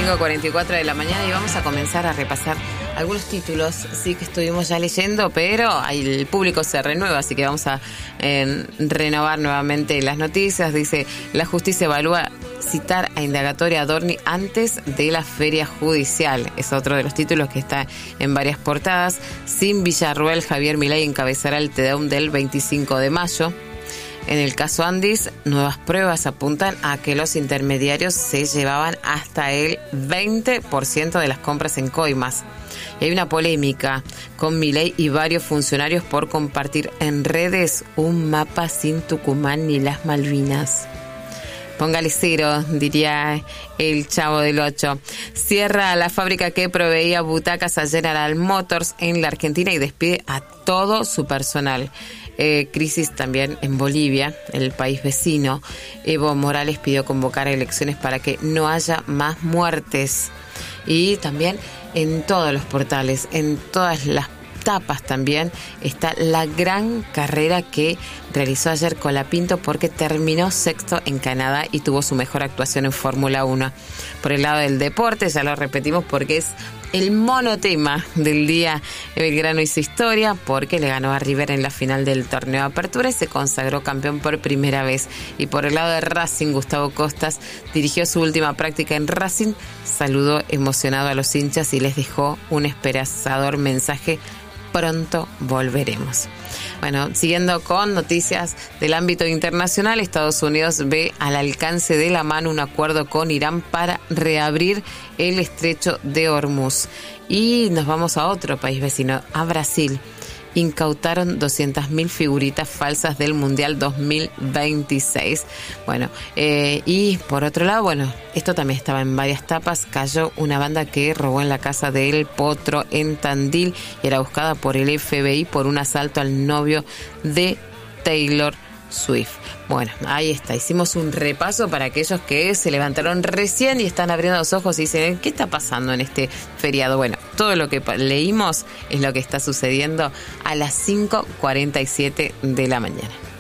5:44 de la mañana y vamos a comenzar a repasar algunos títulos, sí, que estuvimos ya leyendo, pero el público se renueva, así que vamos a renovar nuevamente las noticias. Dice, la justicia evalúa citar a indagatoria a Adorni antes de la feria judicial. Es otro de los títulos que está en varias portadas. Sin Villarruel, Javier Milei encabezará el TEDAUM del 25 de mayo. En el caso Andis, nuevas pruebas apuntan a que los intermediarios se llevaban hasta el 20% de las compras en coimas. Y hay una polémica con Milei y varios funcionarios por compartir en redes un mapa sin Tucumán ni las Malvinas. Póngale cero, diría el Chavo del Ocho. Cierra la fábrica que proveía butacas a General Motors en la Argentina y despide a todo su personal. Crisis también en Bolivia, el país vecino. Evo Morales pidió convocar elecciones para que no haya más muertes. Y también en todos los portales, en todas las tapas también, está la gran carrera que realizó ayer Colapinto, porque terminó sexto en Canadá y tuvo su mejor actuación en Fórmula 1. Por el lado del deporte, ya lo repetimos porque es el monotema del día. Belgrano hizo historia porque le ganó a River en la final del torneo de apertura y se consagró campeón por primera vez. Y por el lado de Racing, Gustavo Costas dirigió su última práctica en Racing, saludó emocionado a los hinchas y les dejó un esperanzador mensaje: pronto volveremos. Bueno, siguiendo con noticias del ámbito internacional, Estados Unidos ve al alcance de la mano un acuerdo con Irán para reabrir el estrecho de Hormuz. Y nos vamos a otro país vecino, a Brasil. Incautaron 200.000 figuritas falsas del Mundial 2026. Bueno, y por otro lado, bueno, esto también estaba en varias tapas. Cayó una banda que robó en la casa de El Potro en Tandil y era buscada por el FBI por un asalto al novio de Taylor Swift. Bueno, ahí está, hicimos un repaso para aquellos que se levantaron recién y están abriendo los ojos y dicen, ¿qué está pasando en este feriado? Bueno, todo lo que leímos es lo que está sucediendo a las 5:47 de la mañana.